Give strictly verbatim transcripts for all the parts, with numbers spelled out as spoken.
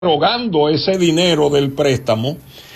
erogando ese dinero del préstamo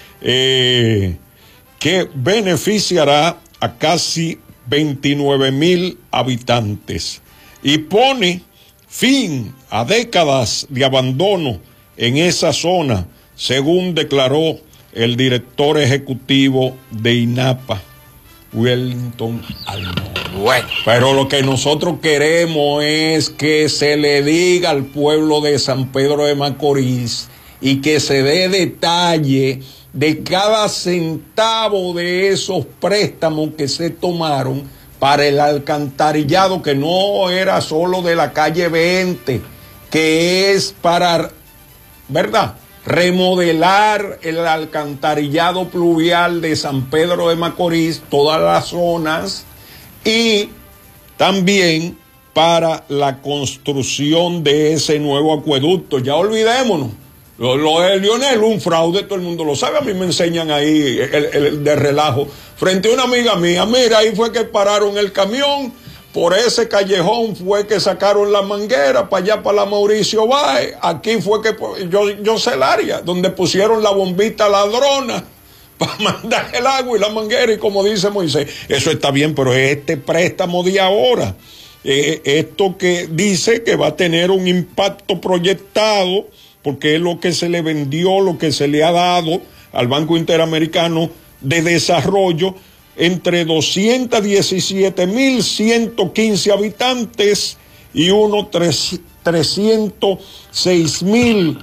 eh, que beneficiará a casi veintinueve mil habitantes y pone fin a décadas de abandono en esa zona, según declaró el director ejecutivo de INAPA, Wellington Almora. Bueno. Pero lo que nosotros queremos es que se le diga al pueblo de San Pedro de Macorís y que se dé detalle de cada centavo de esos préstamos que se tomaron para el alcantarillado, que no era solo de la calle veinte, que es para, ¿verdad?, remodelar el alcantarillado pluvial de San Pedro de Macorís, todas las zonas, y también para la construcción de ese nuevo acueducto. Ya olvidémonos, lo, lo de Lionel, un fraude, todo el mundo lo sabe. A mí me enseñan ahí el, el, el de relajo frente a una amiga mía. Mira, ahí fue que pararon el camión, por ese callejón fue que sacaron la manguera para allá, para la Mauricio Báez. Aquí fue que, yo, yo sé el área, donde pusieron la bombita ladrona para mandar el agua y la manguera, y como dice Moisés, eso está bien, pero este préstamo de ahora, eh, esto que dice que va a tener un impacto proyectado, porque es lo que se le vendió, lo que se le ha dado al Banco Interamericano de Desarrollo, entre doscientos diecisiete mil ciento quince habitantes y unos trescientos seis mil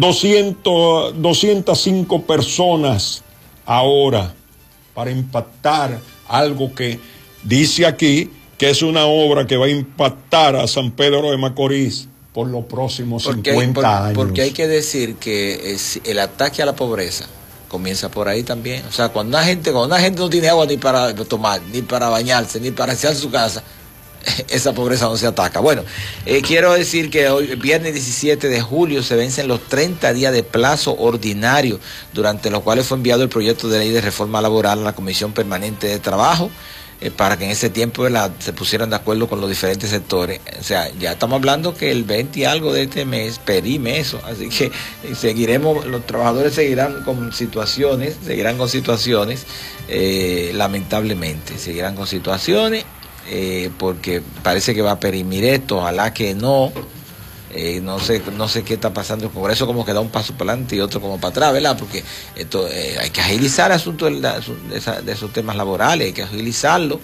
doscientas cinco personas ahora, para impactar algo que dice aquí que es una obra que va a impactar a San Pedro de Macorís por los próximos porque cincuenta hay, por, años. Porque hay que decir que es, el ataque a la pobreza comienza por ahí también. O sea, cuando una gente, cuando una gente no tiene agua ni para tomar, ni para bañarse, ni para hacer su casa, esa pobreza no se ataca. Bueno, eh, quiero decir que hoy, viernes diecisiete de julio, se vencen los treinta días de plazo ordinario, durante los cuales fue enviado el proyecto de ley de reforma laboral a la Comisión Permanente de Trabajo, eh, para que en ese tiempo, ¿verdad?, se pusieran de acuerdo con los diferentes sectores. O sea, ya estamos hablando que el veinte y algo de este mes perime eso, así que eh, seguiremos, los trabajadores seguirán con situaciones, seguirán con situaciones, eh, lamentablemente, seguirán con situaciones, eh, porque parece que va a perimir esto, ojalá que no. Eh, no sé no sé qué está pasando. El Congreso como que da un paso para adelante y otro como para atrás, ¿verdad? Porque esto eh, hay que agilizar el asunto de, la, de, esa, de esos temas laborales, hay que agilizarlo.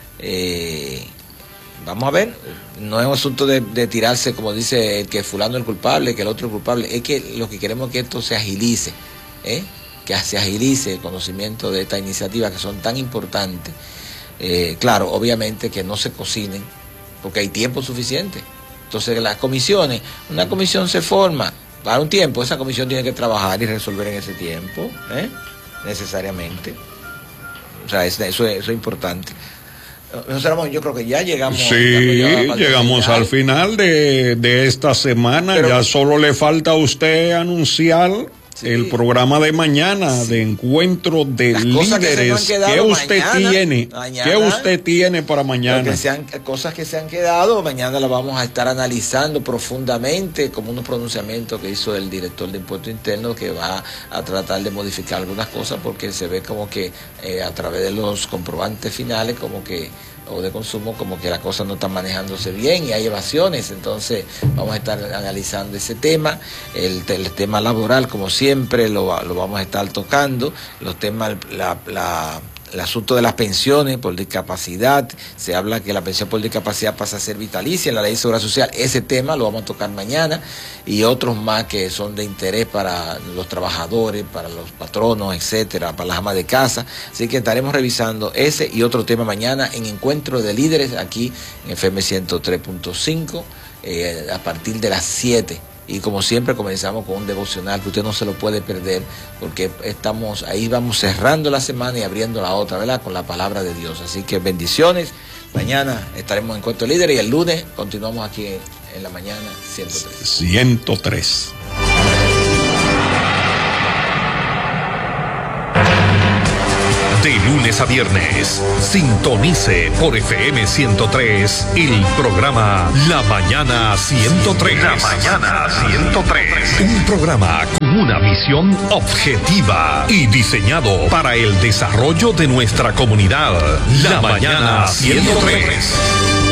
Eh, vamos a ver, no es un asunto de, de tirarse, como dice el que fulano es el culpable, que el otro es el culpable, es que lo que queremos es que esto se agilice, ¿eh? que se agilice el conocimiento de estas iniciativas que son tan importantes. Eh, claro, obviamente que no se cocinen, porque hay tiempo suficiente. Entonces las comisiones, una comisión se forma para un tiempo, esa comisión tiene que trabajar y resolver en ese tiempo, ¿eh? necesariamente. O sea, eso, eso, eso es importante. José Ramón, yo creo que ya llegamos. Sí, llegamos final. al final de, de esta semana. Pero, ya solo le falta a usted anunciar sí, el programa de mañana, sí, de encuentro de líderes. Que ¿Qué usted mañana, tiene? Mañana, ¿Qué usted tiene para mañana? Que sean, cosas que se han quedado, mañana las vamos a estar analizando profundamente, como unos pronunciamientos que hizo el director de Impuesto Interno, que va a tratar de modificar algunas cosas, porque se ve como que eh, a través de los comprobantes finales, como que o de consumo, como que las cosas no están manejándose bien y hay evasiones. Entonces vamos a estar analizando ese tema, el, el tema laboral, como siempre, lo, lo vamos a estar tocando, los temas, la, la el asunto de las pensiones por discapacidad, se habla que la pensión por discapacidad pasa a ser vitalicia en la ley de seguridad social, ese tema lo vamos a tocar mañana, y otros más que son de interés para los trabajadores, para los patronos, etcétera, para las amas de casa. Así que estaremos revisando ese y otro tema mañana en Encuentro de Líderes, aquí en F M ciento tres punto cinco, eh, a partir de las siete. Y como siempre comenzamos con un devocional que usted no se lo puede perder, porque estamos ahí, vamos cerrando la semana y abriendo la otra, ¿verdad?, con la palabra de Dios. Así que bendiciones. Mañana estaremos en Encuentro Líder y el lunes continuamos aquí en la mañana ciento tres. ciento tres. De lunes a viernes, sintonice por F M ciento tres el programa La Mañana ciento tres. La Mañana ciento tres. Un programa con una visión objetiva y diseñado para el desarrollo de nuestra comunidad. La Mañana ciento tres.